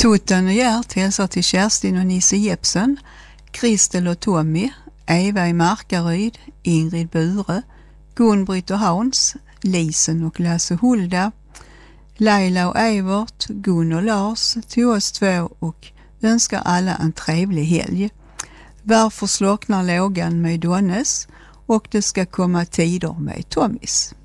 Toten och Gert hälsar till Kerstin och Nisse Jepsen, Kristel och Tommy, Eva i Markaryd, Ingrid Bure, Gun-Britt och Hans, Lisen och Lasse Hulda, Laila och Evert, Gun och Lars till oss två och önskar alla en trevlig helg. Varför slocknar lågan med Donnes och det ska komma tider med Tommys.